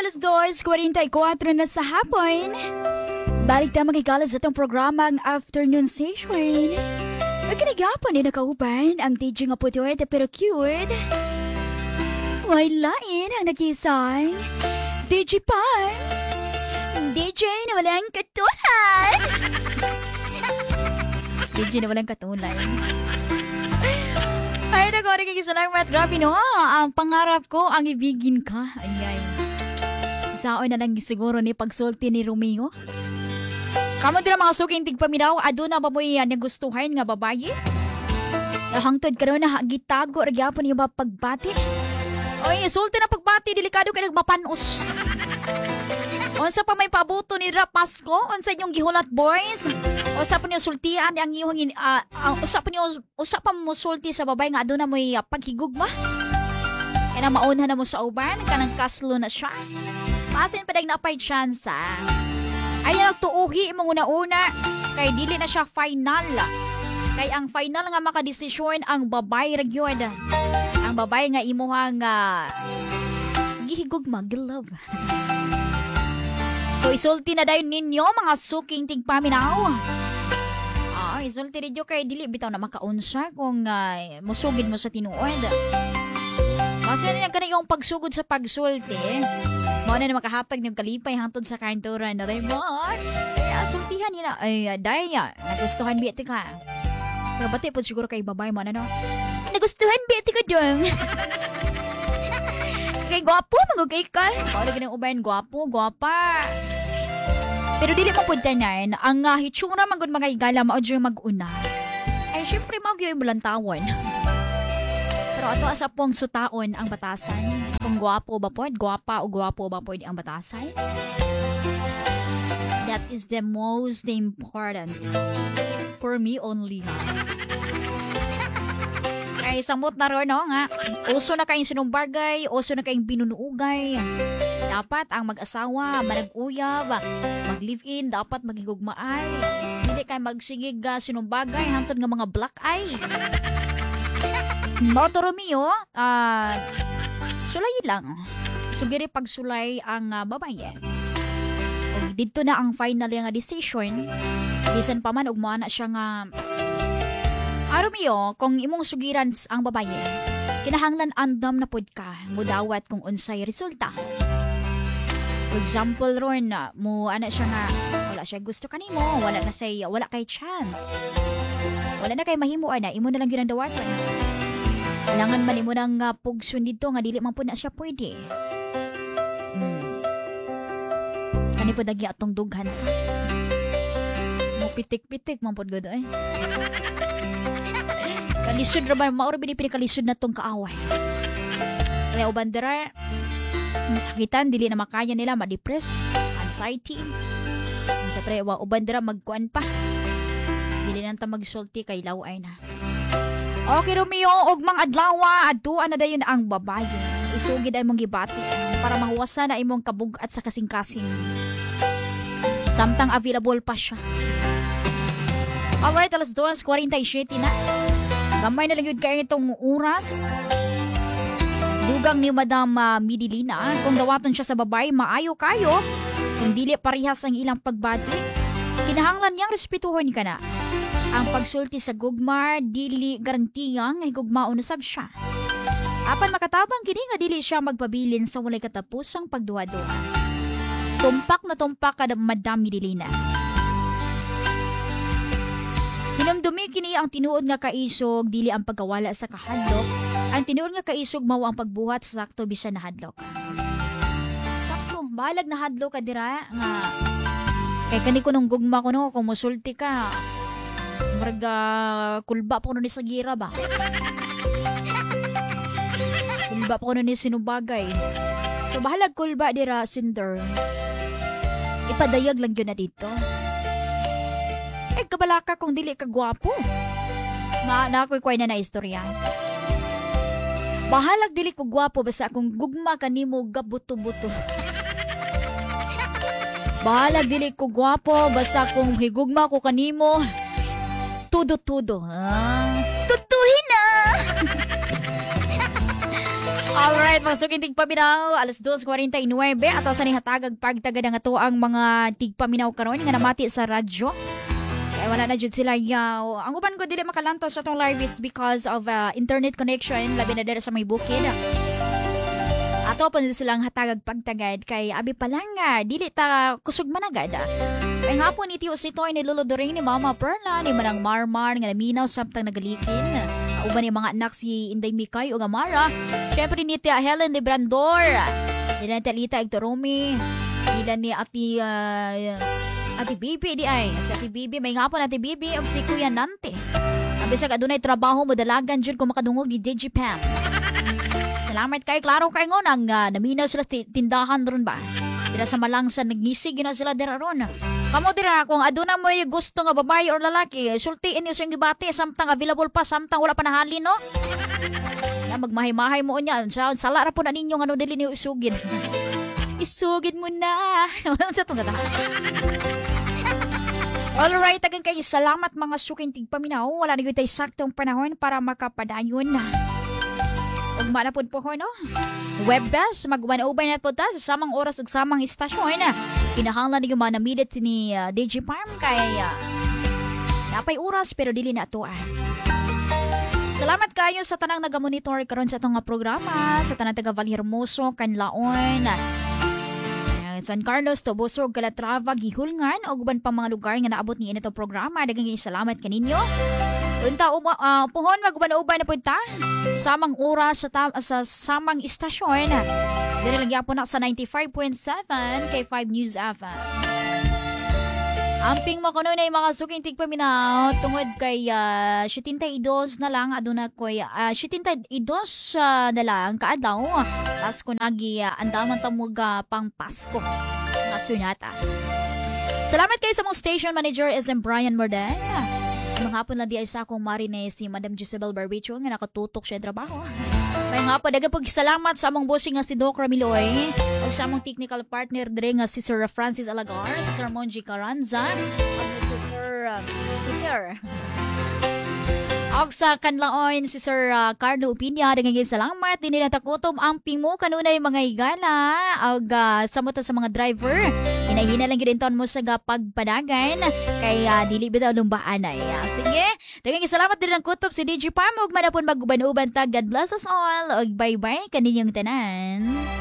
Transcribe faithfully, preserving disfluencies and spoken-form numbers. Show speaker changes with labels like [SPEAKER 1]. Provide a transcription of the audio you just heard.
[SPEAKER 1] alas dos, forty-four na sa hapon. Balik tayo magkikala sa itong programang Afternoon Session. Nagkinagapon din nakauban ang D J nga putot pero cute. May lain ang nakisang D J Pan. D J na walang katulad. D J na walang katulad. Ay, naku, nakikisalang grabe no. Ang pangarap ko, ang ibigin ka. Ay, ay. Saan na lang siguro ni pagsulti ni Romeo. Kamu din ang mga suking tigpaminaw, ado na ba mo yan nagustuhan nga babae? Nahangtod ka rin na gitago, ragyapon yung pagbati. Ay, sulti na pagbati, delikado ka nagmapanos. Unsa pa may pabuto ni Rapasko? Unsa inyong gihulat, boys? Usa pa niyo sultian ang iyong uh, uh, usa pa niyo usa pa mo sulti sa babay nga aduna mo'y uh, paghigugma. Kaya na maunha na mo sa uban kanang kaslo na siya. Patin pa dag na pay chance. Ay nagtuuhi imong una-una kay dili na siya final. Kay ang final nga makadesisyon ang babay ra gyud. Ang babay nga imuhang uh, gihigugma, love. So, isulti na dayon ninyo, mga suking tigpaminaw. Ah, isulti ninyo kay dili bitaw na makaunsa kung uh, musugid mo sa tinuod. Kasi na ka na yung pagsugod sa pagsulti. Mao na na makahatag ng kalipay hangtod sa kantura na Raymond. Kaya sultihan nila. Ay, daya, nagustuhan biyati ka. Pero bati po siguro kay babay mo na no. Nagustuhan biyati ka dong. Kay gwapo, magugay ka. Paano ganang ubayan, gwapo, gwapa. Pero dili mo punta na ang uh, hitsura magod mga igala mao dyan mag-una. Ay, syempre mag-yoy bulantawan. Pero ato asa pong sutaon ang batasan. Kung gwapo ba po, gwapa o gwapo ba po ang batasan. That is the most important. For me only. Ay, samot na rin, no, nga. Uso na kayong sinumbagay, uso na kayong binunuugay. Dapat ang mag-asawa, manag-uyab, mag-live-in, dapat maghigugmaay. Hindi kayo magsigig uh, sinumbagay, hantod nga mga black eye. Moto Romeo, uh, sulay lang. Sugiri pagsulay ang uh, babae. O, dito na ang final nga decision. Bisan pa man, ugmaan na siya nga Arumio, kung imong sugiran ang babaye, kinahanglan andam na pod ka, mudawat kung unsay resulta. For example, ron, mo ana siya nga, wala siya gusto kanimo, wala na say, wala kay chance. Wala na kay mahimuan na, imo na lang ginandawatan. Kailangan man imo nang uh, pugsun dito, nga dili man po na siya pwede. Hmm. Kani po dagi atong dughan sa. Mo pitik-pitik man po gado eh. Kalisod raman, mauro binipini-kalisod na tong kaaway. Kaya ubandera, masakitan, dili na makaya nila, ma-depress, anxiety. Siyempre, ubandera, magkuan pa. Dili na ta magsulti kay laway na. Okay, Romeo, og mga adlawa, aduan na dayon ang babae. Isugid ay mong gibati para mahuwasan na imong kabug-at sa kasing-kasing. Samtang available pa siya. Alright, alas dos, forty-seven na. Gamay na lang yun kayo itong oras. Dugang ni Madam uh, Midilina, kung dawaton siya sa babay, maayo kayo. Kung dili parihas ang ilang pagbati, kinahanglan niyang respetuhon ka na. Ang pagsulti sa gugma, dili garantiyang ay gugmaon usab siya. Apan makatabang kini nga dili siya magpabilin sa walay katapusang pagduwa-duwa. Tumpak na tumpak ka Madam Midilina. Hinumdumi kini ang tinuod nga kaisog, dili ang pagkawala sa kahadlok. Ang tinuod nga kaisog mao ang pagbuhat sa sakto bisan na hadlok. Sakto, balag na hadlok ka dira nga kay kani ko nung gugma ko no, kung musulti ka. Marga kulba pa ko ni sa gira ba? Kulba pa ko ni sinubagay. So bahalag kulba dira Cinder. Ipadayag lang yun na dito. Eh, kabalaka kung dili ka gwapo. Ma, nakuy-kuy na na istorya. Bahalag dili ko gwapo basta akong gugma kanimo gabuto-buto. Bahalag dili ko gwapo basta akong higugma ko kanimo tudo-tudo. Ah, tutuhin na! Alright, masukin tigpaminaw, alas dos forty-nine, ato sa nihatagag pagtagad ang ato ang mga tigpaminaw karon nga namati sa radyo. Kaya wala na jud sila yaw. Ang uban ko dili makalanto sa tong live, it's because of uh, internet connection, labi na dere sa may bukid. Ato pa nila silang hatagag pagtagad kay abi pa lang nga, dili ta kusog managad. May hapon ni Tio Sitoy ni Lolo Doring ni Mama Perla ni Manang Marmar nga naminaw samtang nagalikin. Uban ni mga anak si Inday Mikay o Gamara. Syempre ni Tia Helen Librandor. Dila ni Talita Igtoromi. Dila ni Ati uh, Ati Bibi di ay. At si Ati Bibi, may nga po na Ati Bibi o si Kuya Nante. Abisag adunay trabaho mo dalagan dyan kung makadungog ni D J Pam. Salamat kay klaro kay ngonang uh, naminaw sila tindahan ron ba. Dila sa malangsan nagnisig na sila dira ron. Kamo dira kung aduna mo yung gusto nga babae or lalaki, sultiin niyo siyang gibati samtang available pa, samtang wala pa nahalin, no? Ya magmahay-mahay mo niya. Sa sala ra po na ninyo ano dili niyo isugid. Isugid mo na. Sa tong gata. Alright, tagang kayo salamat mga suking tigpaminaw. Wala na gyud tay saktong panahon para makapadayon na. Ugma na po po, no? Webbes, mag-one-over na po ta sa samang oras ug samang istasyon. Kinahanglan ni mga namilit ni uh, D J Farm kay uh, napay oras pero dili na atuan. Salamat kayo sa tanang nagamonitor karon sa itong programa, sa tanang taga Valhermoso, Canlaon, uh, San Carlos, Tobusog, Calatrava, Gihulngan, o guban pa mga lugar nga naabot ni ito programa. Daghang salamat kaninyo. Unta uma, uh, puhon mag-uban-uban na punta. Samang oras sa, ta- sa samang istasyon. Dili lang yapon na sa ninety-five point seven K five News F M. Amping makuno na yung mga suking tigpaminaw tungod kay uh, seventy-two na lang aduna koy uh, seventy-two uh, na lang kaadlaw. Pasko nagi uh, andaman tamog uh, pang Pasko. Nga sunata. Salamat kayo sa mong station manager is Brian Morden. Manghapon lang di ay sa akong marine si Madam Gisabel Barbicho nga nakatutok siya trabaho. May nga po, daga pag salamat sa among bossing nga si Doc Ramiloy o sa among technical partner dire nga si Sir Francis Alagar, si Sir Monji Caranza, at si Sir, uh, si Sir. Og sa kanlaon si Sir uh, Carlo Upinya, daghang salamat dinhi natakutom ang pimo kanunay mga higala og uh, samot sa mga driver. Hinahina lang gid mo sa pagpadagan kay uh, dili bitaw lumbaan ay. Uh, sige, daghang salamat din ang kutob si D J Pam ug manapon maguban-uban ta. God bless us all og bye-bye kaninyong tanan.